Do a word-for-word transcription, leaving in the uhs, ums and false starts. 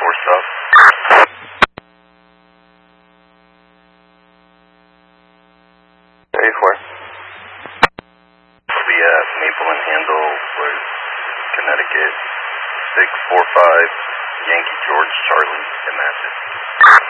four stop. eighty-four. We'll be at Maple and Handle, where's Connecticut, six four five, Yankee George Charlie, Imagine.